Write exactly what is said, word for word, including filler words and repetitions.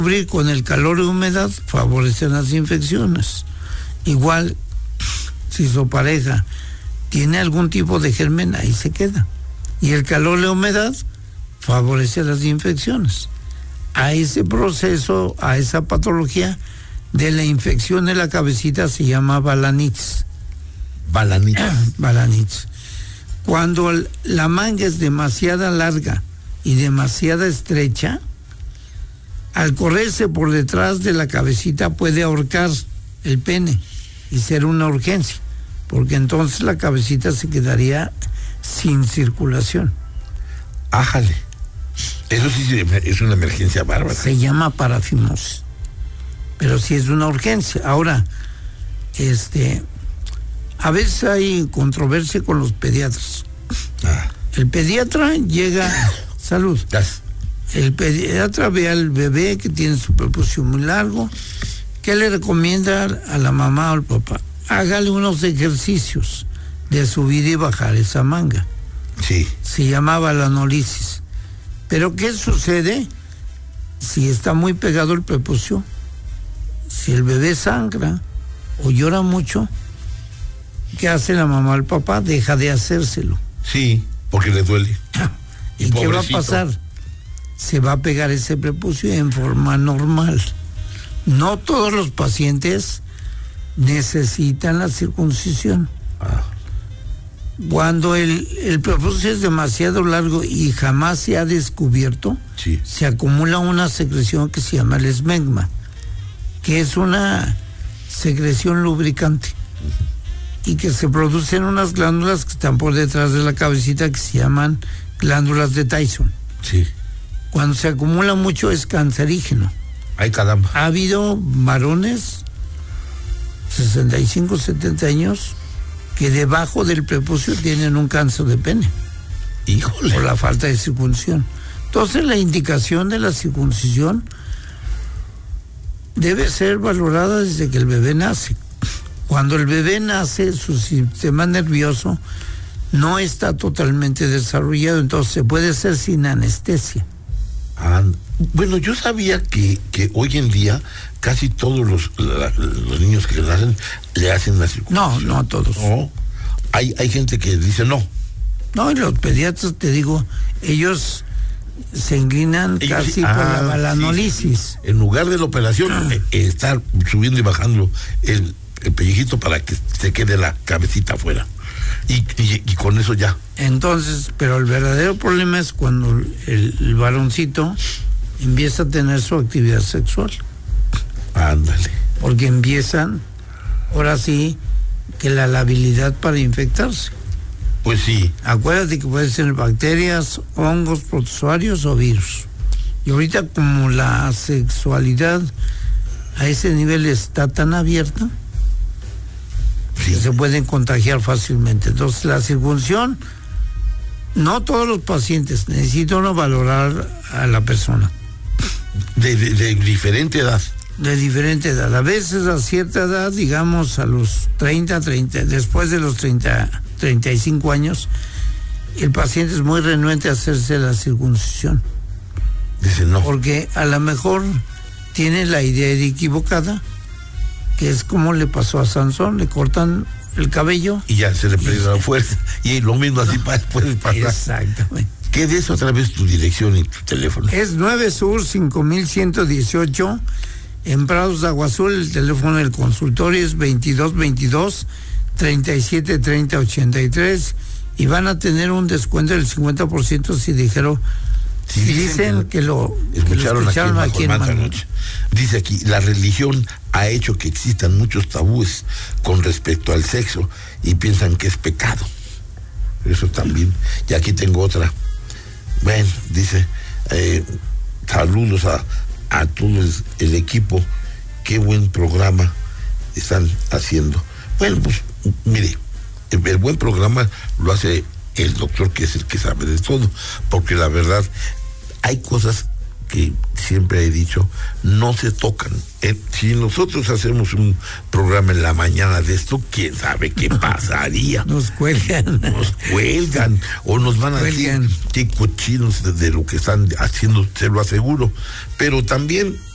Con el calor y humedad favorecen las infecciones. Igual, si su pareja tiene algún tipo de germen, ahí se queda. Y el calor y la humedad favorece las infecciones. A ese proceso, a esa patología de la infección de la cabecita se llama balanitis. Balanitis. Balanitis. Cuando la manga es demasiado larga y demasiado estrecha, al correrse por detrás de la cabecita puede ahorcar el pene y ser una urgencia, porque entonces la cabecita se quedaría sin circulación. Ájale. Eso sí es una emergencia bárbara. Se llama parafimosis, pero sí es una urgencia. Ahora, este, a veces hay controversia con los pediatras. Ah. El pediatra llega, salud. Gracias. El pediatra ve al bebé que tiene su prepucio muy largo. ¿Qué le recomienda a la mamá o al papá? Hágale unos ejercicios de subir y bajar esa manga. Sí. Se llama balanolisis. Pero ¿qué sucede si está muy pegado el prepucio? Si el bebé sangra o llora mucho, ¿qué hace la mamá o el papá? Deja de hacérselo. Sí, porque le duele. ¿Y, ¿Y qué va a pasar? Se va a pegar ese prepucio en forma normal. No todos los pacientes necesitan la circuncisión. Ah. Cuando el, el prepucio es demasiado largo y jamás se ha descubierto, sí, se acumula una secreción que se llama el esmegma, que es una secreción lubricante, uh-huh, y que se producen unas glándulas que están por detrás de la cabecita que se llaman glándulas de Tyson. Sí. Cuando se acumula mucho es cancerígeno. Ay, caramba. Ha habido varones, sesenta y cinco, setenta años, que debajo del prepucio tienen un cáncer de pene. Híjole. Por la falta de circuncisión. Entonces la indicación de la circuncisión debe ser valorada desde que el bebé nace. Cuando el bebé nace, su sistema nervioso no está totalmente desarrollado, entonces se puede hacer sin anestesia. Ah, bueno, yo sabía que, que hoy en día casi todos los, la, los niños que nacen le hacen la circuncisión. No, no todos. No, hay, hay gente que dice no. No, y los pediatras, te digo, ellos se inclinan ellos, casi ah, por la balanolisis. Sí, sí. En lugar de la operación, ah. eh, estar subiendo y bajando el, el pellejito para que se quede la cabecita afuera. Y, y, y con eso ya. Entonces, pero el verdadero problema es cuando el, el varoncito empieza a tener su actividad sexual. Ándale. Porque empiezan, ahora sí, que la labilidad para infectarse. Pues sí. Acuérdate que pueden ser bacterias, hongos, protozoarios o virus. Y ahorita como la sexualidad a ese nivel está tan abierta, sí, que se pueden contagiar fácilmente. Entonces la circuncisión, no todos los pacientes, necesita uno valorar a la persona. De, de, de diferente edad. De diferente edad. A veces a cierta edad, digamos a los treinta, treinta, después de los treinta, treinta y cinco años, el paciente es muy renuente a hacerse la circuncisión. Dice no. Porque a lo mejor tiene la idea equivocada, que es como le pasó a Sansón, le cortan el cabello y ya se le perdió la fuerza, y lo mismo así puede pasar. Exactamente. ¿Qué de eso otra vez tu dirección y tu teléfono? Es nueve Sur cinco mil ciento dieciocho en Prados de Agua Azul. El teléfono del consultorio es veintidós veintidós treinta y siete treinta ochenta y tres y van a tener un descuento del cincuenta por ciento si dijeron si dicen, dicen que, que lo escucharon, que lo escucharon aquí, aquí en Manta Noche. Dice aquí, la religión ha hecho que existan muchos tabúes con respecto al sexo y piensan que es pecado. Eso también. Y aquí tengo otra. Bueno, dice, eh, saludos a, a todo el, el equipo, qué buen programa están haciendo. Bueno, pues mire, el, el buen programa lo hace el doctor, que es el que sabe de todo, porque la verdad hay cosas que siempre he dicho, no se tocan. Eh, si nosotros hacemos un programa en la mañana de esto, quién sabe qué pasaría. Nos cuelgan. Nos cuelgan, o nos van a cuelgan. decir qué cochinos de, de lo que están haciendo, se lo aseguro. Pero también